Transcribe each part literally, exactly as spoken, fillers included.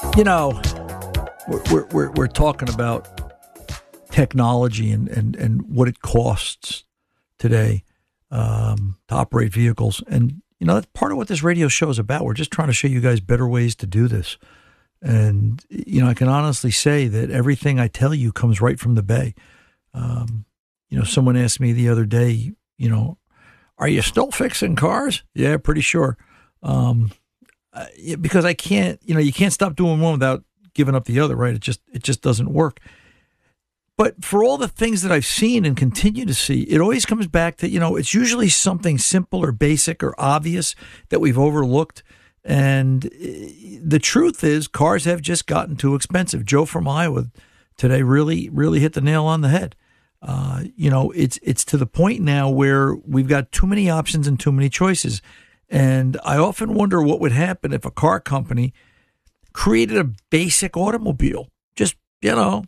You know, we're we're we're talking about technology and, and, and what it costs today um, to operate vehicles, and you know that's part of what this radio show is about. We're just trying to show you guys better ways to do this, and you know I can honestly say that everything I tell you comes right from the Bay. Um, you know, someone asked me the other day, you know, are you still fixing cars? Yeah, pretty sure. Um, Uh, because I can't, you know, you can't stop doing one without giving up the other, right? It just, it just doesn't work. But for all the things that I've seen and continue to see, it always comes back to, you know, it's usually something simple or basic or obvious that we've overlooked. And the truth is, cars have just gotten too expensive. Joe from Iowa today really, really hit the nail on the head. Uh, you know, it's, it's to the point now where we've got too many options and too many choices. And I often wonder what would happen if a car company created a basic automobile. Just, you know,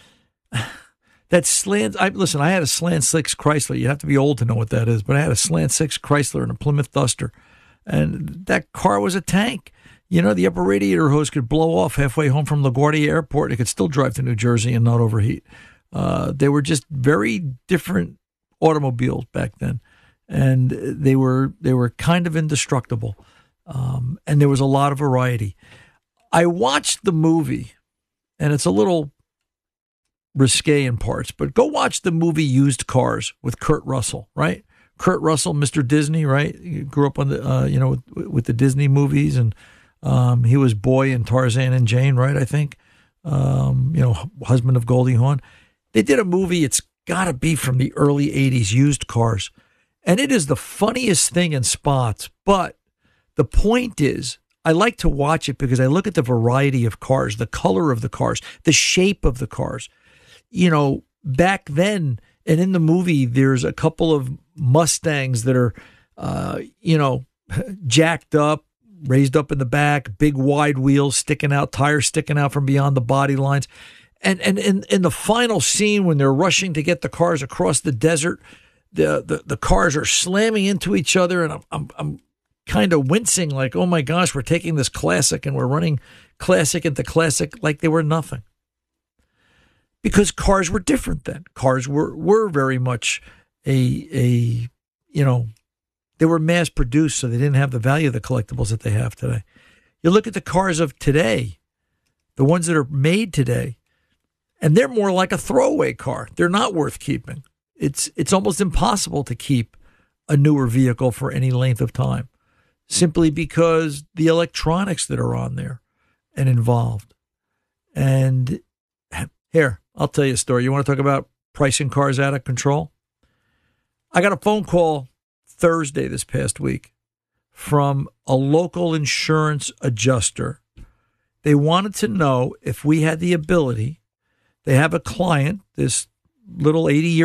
that slant. I, listen, I had a slant six Chrysler. You have to be old to know what that is, but I had a slant six Chrysler and a Plymouth Duster. And that car was a tank. You know, the upper radiator hose could blow off halfway home from LaGuardia Airport. It could still drive to New Jersey and not overheat. Uh, they were just very different automobiles back then. And they were they were kind of indestructible, um, and there was a lot of variety. I watched the movie, and it's a little risque in parts, but go watch the movie Used Cars with Kurt Russell, right? Kurt Russell, Mister Disney, right? He grew up on the uh, you know with, with the Disney movies, and um, he was Boy in Tarzan and Jane, right? I think um, you know, husband of Goldie Hawn. They did a movie. It's got to be from the early eighties, Used Cars. And it is the funniest thing in spots. But the point is, I like to watch it because I look at the variety of cars, the color of the cars, the shape of the cars. You know, back then, and in the movie, there's a couple of Mustangs that are, uh, you know, jacked up, raised up in the back, big wide wheels sticking out, tires sticking out from beyond the body lines. And and in, in the final scene, when they're rushing to get the cars across the desert, The, the the cars are slamming into each other, and I'm I'm, I'm kind of wincing, like, oh my gosh, we're taking this classic and we're running classic into classic like they were nothing. Because cars were different then. Cars were were very much a a you know they were mass produced, so they didn't have the value of the collectibles that they have today. You look at the cars of today, the ones that are made today, and they're more like a throwaway car. They're not worth keeping. It's it's almost impossible to keep a newer vehicle for any length of time, simply because the electronics that are on there and involved. And here, I'll tell you a story. You want to talk about pricing cars out of control? I got a phone call Thursday this past week from a local insurance adjuster. They wanted to know if we had the ability. They have a client, this little eighty-year